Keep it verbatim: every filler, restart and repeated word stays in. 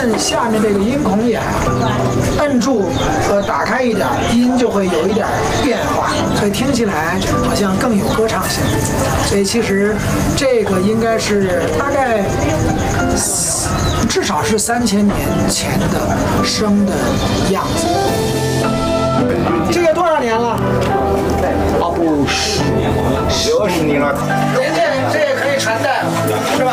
摁下面这个音孔眼，摁住和打开一点，音就会有一点变化，所以听起来好像更有歌唱性。所以其实这个应该是大概至少是三千年前的声的样子。这个